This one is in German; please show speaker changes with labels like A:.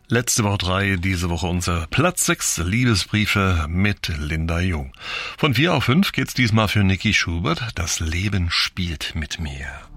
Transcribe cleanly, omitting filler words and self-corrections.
A: Letzte Woche 3, diese Woche unser Platz 6, Liebesbriefe mit Linda Jung. Von 4 auf 5 geht's diesmal für Niki Schubert. Das Leben spielt mit mir.